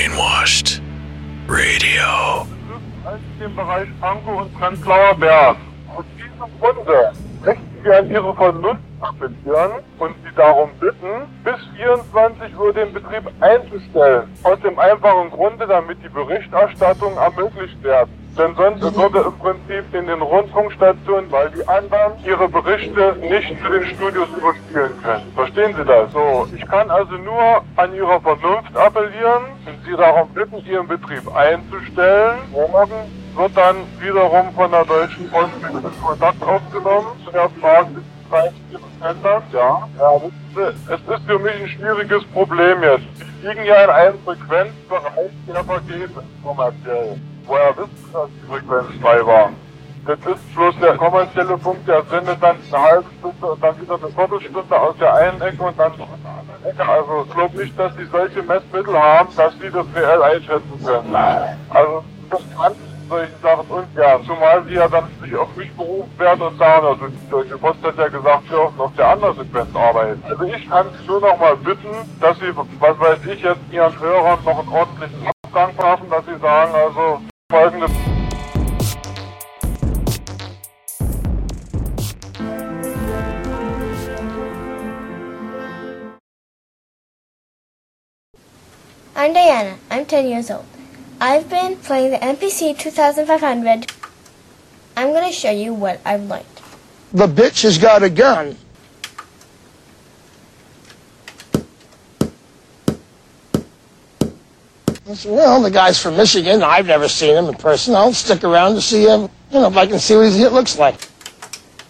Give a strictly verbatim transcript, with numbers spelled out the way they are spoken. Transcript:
Brainwashed Radio. Im Bereich Pankow und Prenzlauer Berg. Aus diesem Grunde möchten wir an Ihre Vernunft appellieren und Sie darum bitten, bis vierundzwanzig Uhr den Betrieb einzustellen. Aus dem einfachen Grunde, damit die Berichterstattung ermöglicht wird. Denn sonst würde im Prinzip in den Rundfunkstationen, weil die anderen ihre Berichte nicht zu den Studios überspielen können. Verstehen Sie das? So, ich kann also nur an Ihre Vernunft appellieren und Sie darum bitten, Ihren Betrieb einzustellen. Morgen wird dann wiederum von der Deutschen Post mit Kontakt aufgenommen zu der Frage, ja, ja, es ist für mich ein schwieriges Problem jetzt. Sie liegen ja in einem Frequenzbereich, der vergeht kommerziell. Woher wissen Sie, dass die Frequenz frei war? Das ist bloß der kommerzielle Funk, der sendet dann eine halbe Stunde und dann wieder eine Viertelstunde aus der einen Ecke und dann aus der anderen Ecke. Also ich glaube nicht, dass die solche Messmittel haben, dass sie das reell einschätzen können. Also das kann solche Sachen ungern. Zumal sie ja dann sich auf mich berufen werden und sagen, also die Deutsche Post hat ja gesagt, wir dürfen auf der anderen Sequenz arbeiten. Also ich kann Sie nur noch mal bitten, dass Sie, was weiß ich, jetzt Ihren Hörern noch einen ordentlichen Abgang schaffen, dass Sie sagen, also folgende... I'm Diana. I'm ten years old. I've been playing the M P C twenty-five hundred. I'm going to show you what I've learned. The bitch has got a gun. I said, well, the guy's from Michigan. I've never seen him in person. I'll stick around to see him, you know, if I can see what he looks like.